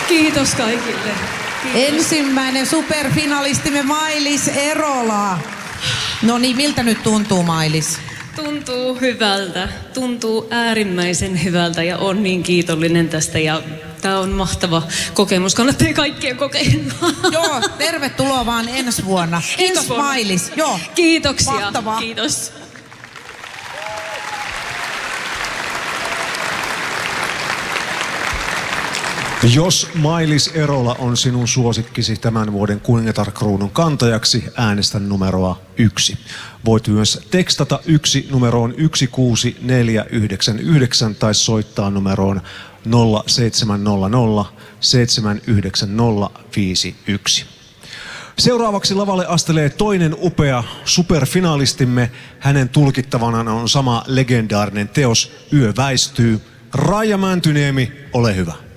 Kiitos kaikille. Kiitos. Ensimmäinen superfinalistimme Mailis Erola. No niin, miltä nyt tuntuu, Mailis? Tuntuu hyvältä. Tuntuu äärimmäisen hyvältä ja on niin kiitollinen tästä ja tää on mahtava kokemus. Kannattaa kaikkien kokeilla. Joo, tervetuloa vaan ensi vuonna. Kiitos Mailis. Joo. Kiitoksia. Mahtavaa. Kiitos. Jos Mailis Erola on sinun suosikkisi tämän vuoden kuningatarkruunun kantajaksi, äänestä numeroa 1. Voit myös tekstata 1 numeroon 16499 tai soittaa numeroon 0700 79051. Seuraavaksi lavalle astelee toinen upea superfinalistimme. Hänen tulkittavanaan on sama legendaarinen teos Yö väistyy. Raija Mäntyniemi, ole hyvä.